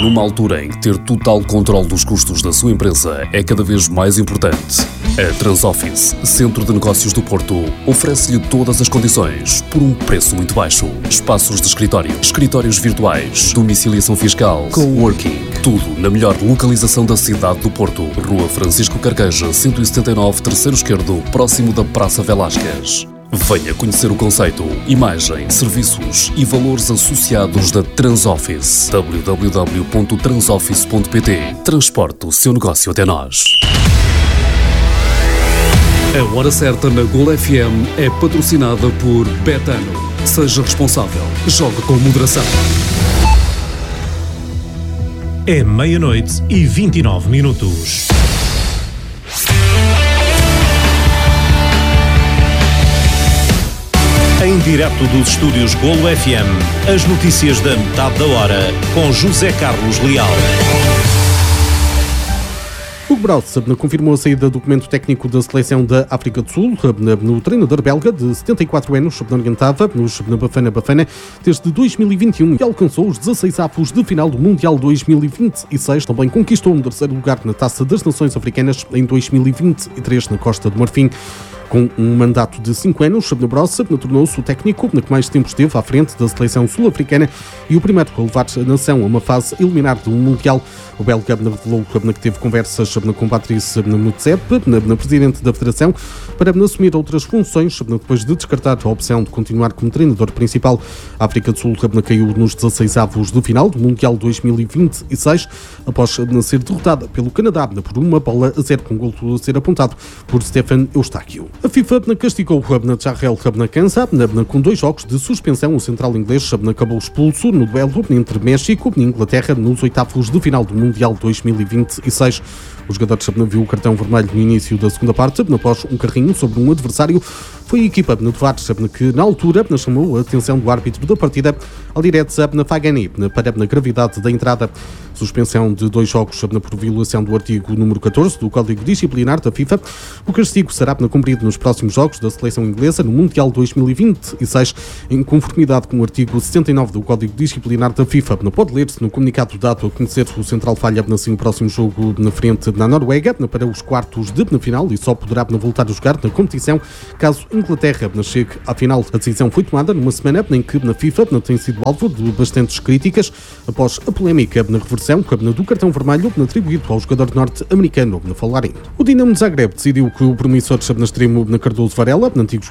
Numa altura em que ter total controle dos custos da sua empresa é cada vez mais importante, a Transoffice, Centro de Negócios do Porto, oferece-lhe todas as condições por um preço muito baixo. Espaços de escritório, escritórios virtuais, domiciliação fiscal, coworking, tudo na melhor localização da cidade do Porto. Rua Francisco Carqueja, 179, terceiro esquerdo, próximo da Praça Velásquez. Venha conhecer o conceito, imagem, serviços e valores associados da Transoffice. www.transoffice.pt. Transporte o seu negócio até nós. A Hora Certa na Gol FM é patrocinada por Betano. Seja responsável. Jogue com moderação. É 00:29. Em direto dos estúdios Golo FM, as notícias da metade da hora, com José Carlos Leal. Hugo Brown confirmou a saída do documento técnico da seleção da África do Sul. No treinador belga de 74 anos orientava no Bafana desde 2021 e alcançou os 16 avos de final do Mundial 2026. Também conquistou um terceiro lugar na Taça das Nações Africanas em 2023 na Costa do Marfim. Com um mandato de 5 anos, Brossa tornou-se o técnico que mais tempo esteve à frente da seleção sul-africana e o primeiro a levar a nação a uma fase eliminar do Mundial. O belga revelou que teve conversas com Patrice Motsepe, presidente da Federação, para assumir outras funções, depois de descartar a opção de continuar como treinador principal. A África do Sul caiu nos 16 avos de final do Mundial 2026, após ser derrotada pelo Canadá por 1-0, com gol a ser apontado por Stefan Eustáquio. A FIFA castigou Jarrell Kansa com 2 jogos de suspensão. O central inglês acabou expulso no duelo entre México e Inglaterra nos oitavos de final do Mundial 2026. O jogador viu o cartão vermelho no início da segunda parte, após um carrinho sobre um adversário. Foi a equipa de VAR que, na altura, chamou a atenção do árbitro da partida, Alireza Fagani, para a gravidade da entrada. Suspensão de 2 jogos por violação do artigo número 14 do Código Disciplinar da FIFA. O castigo será cumprido nos próximos jogos da seleção inglesa no Mundial 2026, em conformidade com o artigo 79 do Código Disciplinar da FIFA. Pode ler-se no comunicado dado a conhecer o central falha no próximo jogo na frente na Noruega para os quartos de final e só poderá voltar a jogar na competição caso Inglaterra chegue à final. A decisão foi tomada numa semana em que na FIFA tem sido alvo de bastantes críticas após a polémica na reversão do cartão vermelho atribuído ao jogador norte-americano Falarem. O Dinamo de Zagreb decidiu que o promissor extremo Cardoso Varela, antigo